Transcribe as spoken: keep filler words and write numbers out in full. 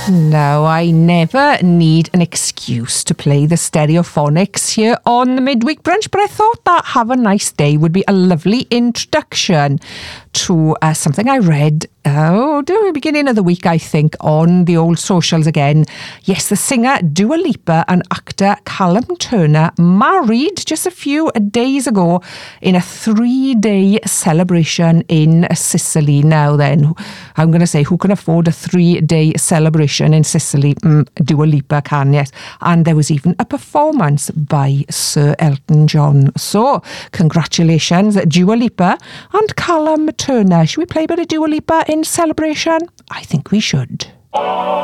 Now, I never need an excuse to play the Stereophonics here on the Midweek Brunch, but I thought that Have a Nice Day would be a lovely introduction to uh, something I read oh, the beginning of the week, I think, on the old socials again. Yes, the singer Dua Lipa and actor Callum Turner married just a few days ago in a three-day celebration in Sicily. Now then, I'm going to say, who can afford a three-day celebration in Sicily? Mm, Dua Lipa can, yes. And there was even a performance by Sir Elton John. So, congratulations, Dua Lipa and Callum Turner. Should we play a bit of Dua Lipa in celebration? I think we should.